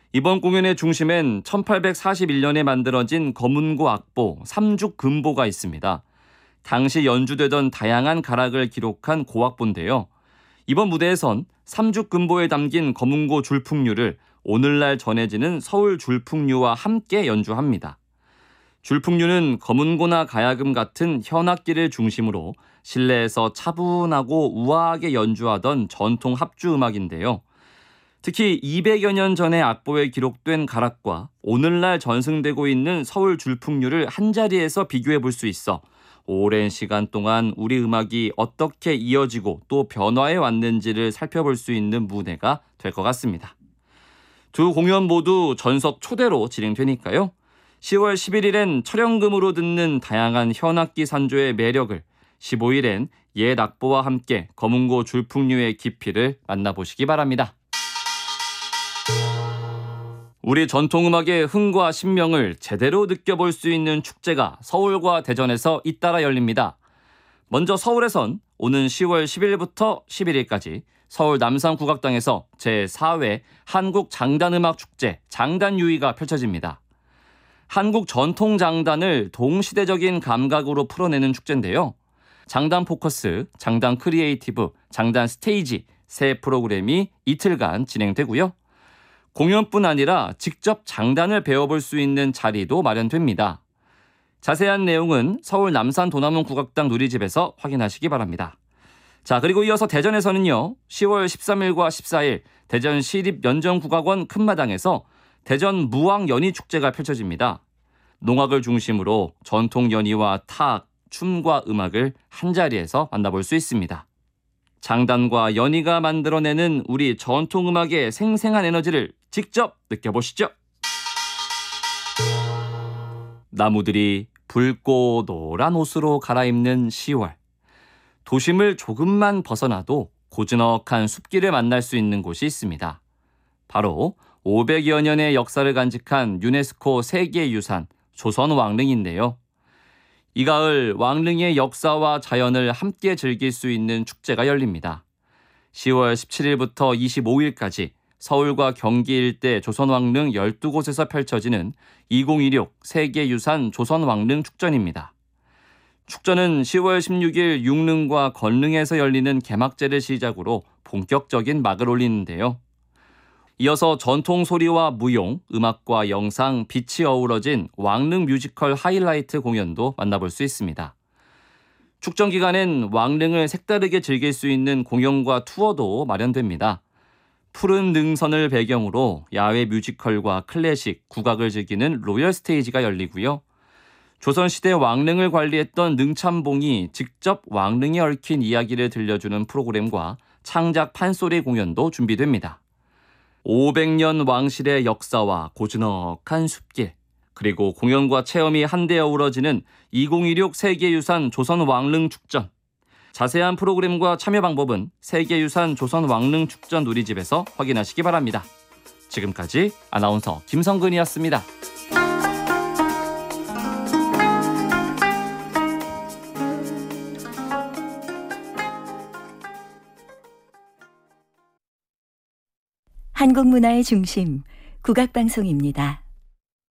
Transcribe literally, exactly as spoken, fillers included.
이번 공연의 중심엔 천팔백사십일 년에 만들어진 검은고 악보 삼죽금보가 있습니다. 당시 연주되던 다양한 가락을 기록한 고악보인데요. 이번 무대에선 삼죽금보에 담긴 검은고 줄풍류를 오늘날 전해지는 서울 줄풍류와 함께 연주합니다. 줄풍류는 검은고나 가야금 같은 현악기를 중심으로 실내에서 차분하고 우아하게 연주하던 전통 합주 음악인데요. 특히 이백여 년 전의 악보에 기록된 가락과 오늘날 전승되고 있는 서울 줄풍류를 한자리에서 비교해 볼 수 있어 오랜 시간 동안 우리 음악이 어떻게 이어지고 또 변화해 왔는지를 살펴볼 수 있는 무대가 될 것 같습니다. 두 공연 모두 전석 초대로 진행되니까요. 시월 십일일엔 철연금으로 듣는 다양한 현악기 산조의 매력을, 십오일엔 옛 악보와 함께 검은고 줄풍류의 깊이를 만나보시기 바랍니다. 우리 전통음악의 흥과 신명을 제대로 느껴볼 수 있는 축제가 서울과 대전에서 잇따라 열립니다. 먼저 서울에선 오는 시월 십일부터 십일일까지 서울 남산국악당에서 제사 회 한국장단음악축제 장단유의가 펼쳐집니다. 한국 전통장단을 동시대적인 감각으로 풀어내는 축제인데요. 장단 포커스, 장단 크리에이티브, 장단 스테이지 세 프로그램이 이틀간 진행되고요. 공연뿐 아니라 직접 장단을 배워볼 수 있는 자리도 마련됩니다. 자세한 내용은 서울 남산 도남문 국악당 누리집에서 확인하시기 바랍니다. 자, 그리고 이어서 대전에서는요. 시월 십삼일과 십사일 대전 시립연정국악원 큰마당에서 대전 무왕연희축제가 펼쳐집니다. 농악을 중심으로 전통 연희와 탁, 춤과 음악을 한자리에서 만나볼 수 있습니다. 장단과 연희가 만들어내는 우리 전통음악의 생생한 에너지를 직접 느껴보시죠. 나무들이 붉고 노란 옷으로 갈아입는 시월. 도심을 조금만 벗어나도 고즈넉한 숲길을 만날 수 있는 곳이 있습니다. 바로 오백여 년의 역사를 간직한 유네스코 세계유산 조선왕릉인데요. 이 가을 왕릉의 역사와 자연을 함께 즐길 수 있는 축제가 열립니다. 시월 십칠일부터 이십오일까지 서울과 경기 일대 조선왕릉 열두 곳에서 펼쳐지는 이천십육 세계유산 조선왕릉 축전입니다. 축전은 시월 십육일 육릉과 건릉에서 열리는 개막제를 시작으로 본격적인 막을 올리는데요. 이어서 전통 소리와 무용, 음악과 영상, 빛이 어우러진 왕릉 뮤지컬 하이라이트 공연도 만나볼 수 있습니다. 축전 기간엔 왕릉을 색다르게 즐길 수 있는 공연과 투어도 마련됩니다. 푸른 능선을 배경으로 야외 뮤지컬과 클래식, 국악을 즐기는 로열 스테이지가 열리고요. 조선시대 왕릉을 관리했던 능참봉이 직접 왕릉에 얽힌 이야기를 들려주는 프로그램과 창작 판소리 공연도 준비됩니다. 오백 년 왕실의 역사와 고즈넉한 숲길, 그리고 공연과 체험이 한데 어우러지는 이천십육 세계유산 조선왕릉축전. 자세한 프로그램과 참여 방법은 세계유산 조선왕릉축전 누리집에서 확인하시기 바랍니다. 지금까지 아나운서 김성근이었습니다. 한국 문화의 중심, 국악방송입니다.